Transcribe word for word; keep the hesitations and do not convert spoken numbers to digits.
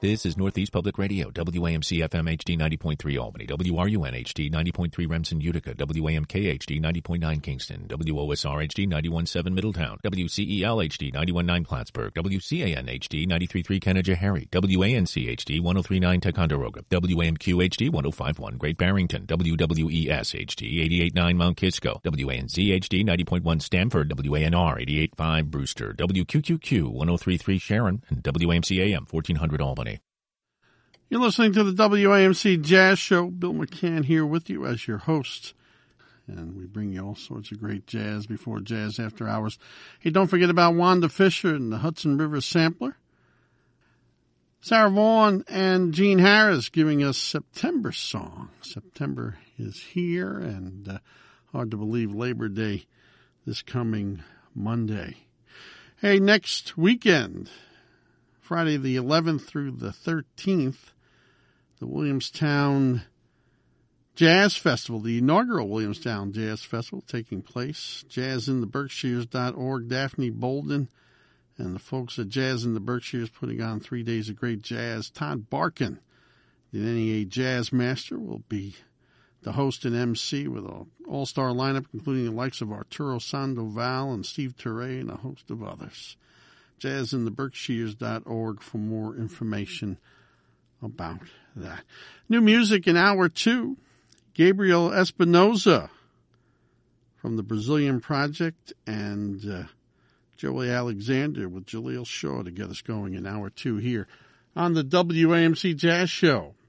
This is Northeast Public Radio, W A M C F M H D ninety point three Albany, W R U N H D ninety point three Remsen, Utica, W A M K H D ninety point nine Kingston, W O S R H D ninety-one point seven Middletown, W C E L H D ninety-one point nine Plattsburgh, W C A N H D ninety-three point three Canajoharie, W A N C H D one oh three point nine Ticonderoga, W A M Q H D one oh five point one Great Barrington, W W E S H D eighty-eight point nine Mount Kisco, W A N Z H D ninety point one Stamford, W A N R eighty-eight point five Brewster, W Q Q Q one oh three point three Sharon, and W A M C A M fourteen hundred Albany. You're listening to the W A M C Jazz Show. Bill McCann here with you as your host. And we bring you all sorts of great jazz before Jazz After Hours. Hey, don't forget about Wanda Fisher and the Hudson River Sampler. Sarah Vaughan and Gene Harris giving us September Song. September is here, and uh, hard to believe Labor Day this coming Monday. Hey, next weekend, Friday the eleventh through the thirteenth, the Williamstown Jazz Festival, the inaugural Williamstown Jazz Festival taking place. jazz in the berkshires dot org, Daphne Bolden and the folks at Jazz in the Berkshires putting on three days of great jazz. Todd Barkin, the N E A Jazz Master, will be the host and M C with an all-star lineup, including the likes of Arturo Sandoval and Steve Turre and a host of others. jazz in the berkshires dot org for more information about that. New music in hour two. Gabriel Espinoza from the Brazilian Project and uh, Joey Alexander with Jaleel Shaw to get us going in hour two here on the W A M C Jazz Show.